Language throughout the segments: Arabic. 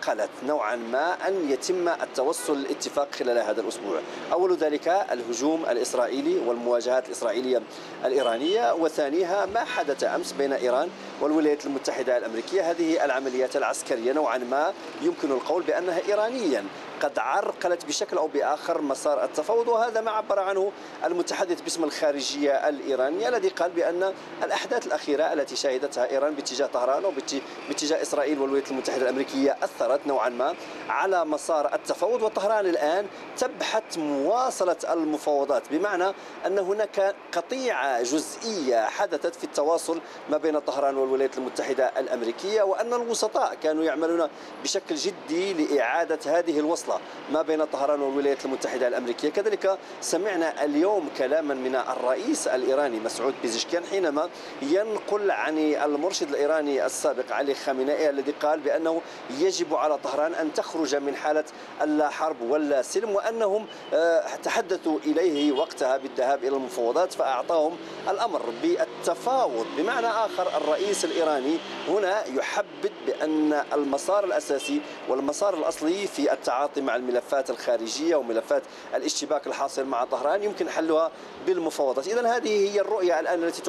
عرقلت نوعا ما أن يتم التوصل للاتفاق خلال هذا الأسبوع. أول ذلك الهجوم الإسرائيلي والمواجهات الإسرائيلية الإيرانية، وثانيها ما حدث أمس بين إيران والولايات المتحدة الأمريكية. هذه العمليات العسكرية نوعا ما يمكن القول بأنها إيرانيا قد عرقلت بشكل أو بآخر مسار التفاوض، وهذا ما عبر عنه المتحدث باسم الخارجية الإيرانية الذي قال بأن الأحداث الأخيرة التي شهدتها إيران باتجاه طهران وباتجاه إسرائيل والولايات المتحدة الأمريكية أثرت نوعا ما على مسار التفاوض، وطهران الآن تبحث مواصلة المفاوضات، بمعنى أن هناك قطيعة جزئية حدثت في التواصل ما بين طهران والولايات المتحدة الأمريكية، وأن الوسطاء كانوا يعملون بشكل جدي لإعادة هذه الوصلة ما بين طهران والولايات المتحدة الأمريكية. كذلك سمعنا اليوم كلاما من الرئيس الإيراني مسعود بيزشكيان حينما ينقل عن المرشد الإيراني السابق علي خامنئي الذي قال بأنه يجب على طهران أن تخرج من حالة اللا حرب ولا سلم، وأنهم تحدثوا إليه وقتها بالذهاب إلى المفاوضات فأعطاهم الأمر بالتفاوض. بمعنى آخر الرئيس الإيراني هنا يحبذ بأن المسار الأساسي والمسار الأصلي في التعاطي مع الملفات الخارجية وملفات الاشتباك الحاصل مع طهران يمكن حلها بالمفاوضات. إذن هذه هي الرؤية الآن التي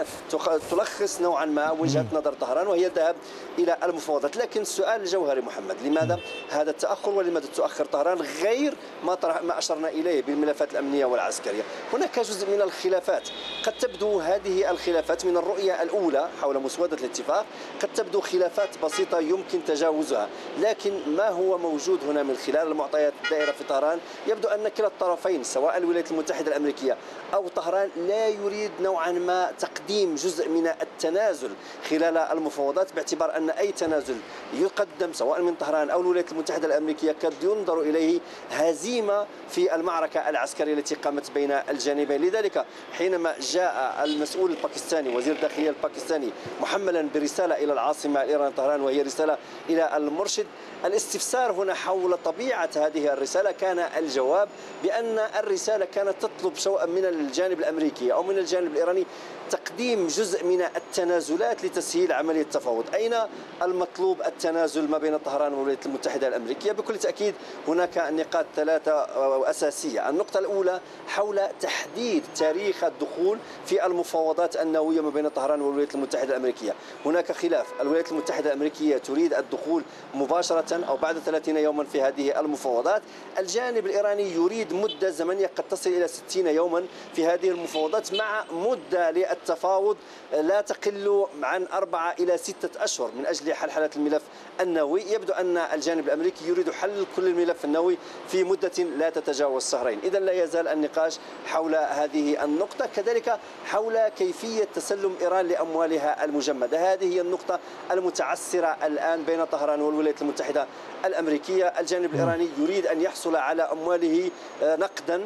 تلخص نوعا ما وجهة نظر طهران، وهي الذهاب إلى المفاوضات. لكن السؤال الجوهري محمد، لماذا هذا التأخر ولماذا تؤخر طهران غير ما أشرنا إليه بالملفات الأمنية والعسكرية؟ هناك جزء من الخلافات قد تبدو هذه الخلافات من الرؤية الأولى حول مسودة الاتفاق قد تبدو خلافات بسيطة يمكن تجاوزها، لكن ما هو موجود هنا من خلال المعطيات الدائرة في طهران يبدو أن كلا الطرفين سواء الولايات المتحدة الأمريكية أو طهران لا يريد نوعا ما تقديم جزء من التنازل خلال المفاوضات، باعتبار أن أي تنازل يقدم سواء من طهران أو الولايات المتحدة الأمريكية قد ينظر إليه هزيمة في المعركة العسكرية التي قامت بين الجانبين. لذلك حينما جاء المسؤول الباكستاني وزير الداخلية الباكستاني محملا برسالة إلى العاصمة الإيرانية طهران وهي رسالة إلى المرشد، الاستفسار هنا حول طبيعة هذه الرسالة كان الجواب بأن الرسالة كانت تطلب سواء من الجانب الأمريكي أو من الجانب الإيراني تقديم جزء من التنازلات لتسهيل عملية التفاوض. أين المطلوب التنازل ما بين طهران والولايات المتحدة الأمريكية؟ بكل تأكيد هناك نقاط ثلاثة أساسية. النقطة الأولى حول تحديد تاريخ الدخول في المفاوضات النووية ما بين طهران والولايات المتحدة الأمريكية. هناك خلاف، الولايات المتحدة الأمريكية تريد الدخول مباشرة أو بعد 30 يوما في هذه المفاوضات، الجانب الإيراني يريد مدة زمنية قد تصل إلى 60 يوما في هذه المفاوضات، مع مدة للتفاوض لا تقل عن 4 إلى 6 أشهر من أجل حل الملف النووي. يبدو أن الجانب الأمريكي يريد حل كل الملف النووي في مدة لا تتجاوز شهرين. إذن لا يزال النقاش حول هذه النقطة، كذلك حول كيفية تسلم إيران لأموالها المجمدة. هذه هي النقطة المتعسرة الآن بين طهران والولايات المتحدة الأمريكية. الجانب الإيراني يريد أن يحصل على أمواله نقدا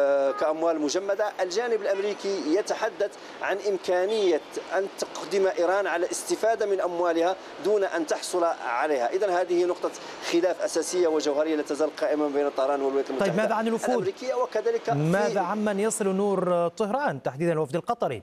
كأموال مجمدة، الجانب الأمريكي يتحدث عن إمكانية أن تقدم إيران على استفادة من أموالها دون أن تحصل عليها. إذن هذه نقطة خلاف أساسية وجوهرية لا تزال قائمة بين طهران والولايات المتحدة ماذا عن الوفود الأمريكية؟ وكذلك ماذا عمن يصل نور طهران تحديدا الوفد القطري؟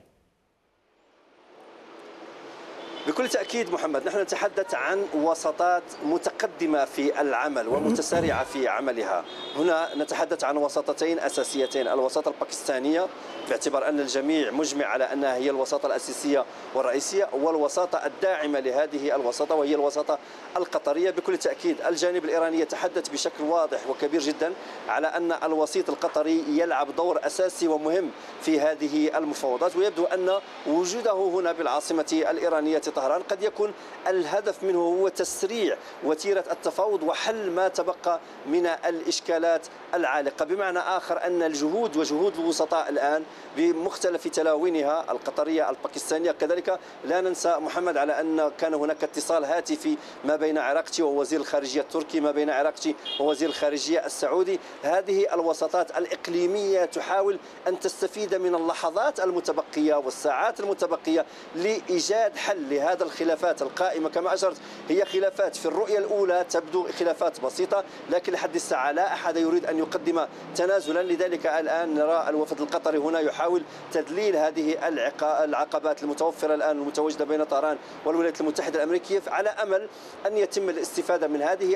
بكل تأكيد محمد نحن نتحدث عن وساطات متقدمة في العمل ومتسارعة في عملها. هنا نتحدث عن وساطتين أساسيتين، الوساطة الباكستانية باعتبار أن الجميع مجمع على أنها هي الوساطة الأساسية والرئيسية، والوساطة الداعمة لهذه الوساطة وهي الوساطة القطرية. بكل تأكيد الجانب الإيراني يتحدث بشكل واضح وكبير جدا على أن الوسيط القطري يلعب دور أساسي ومهم في هذه المفاوضات، ويبدو أن وجوده هنا بالعاصمة الإيرانية طهران قد يكون الهدف منه هو تسريع وتيرة التفاوض وحل ما تبقى من الإشكالات العالقة. بمعنى آخر أن الجهود وجهود الوسطاء الآن بمختلف تلاوينها القطرية الباكستانية. كذلك لا ننسى محمد على أن كان هناك اتصال هاتفي ما بين عراقتي ووزير الخارجية التركي، ما بين عراقتي ووزير الخارجية السعودي. هذه الوساطات الإقليمية تحاول أن تستفيد من اللحظات المتبقية والساعات المتبقية لإيجاد حل لهذا الخلافات القائمة. كما أشرت هي خلافات في الرؤية الأولى تبدو خلافات بسيطة، لكن لحد الساعة لا أحد يريد أن يقدم تنازلا. لذلك الآن نرى الوفد القطري هنا يحاول تذليل هذه العقبات المتوفرة الآن المتواجدة بين طهران والولايات المتحدة الأمريكية على أمل أن يتم الاستفادة من هذه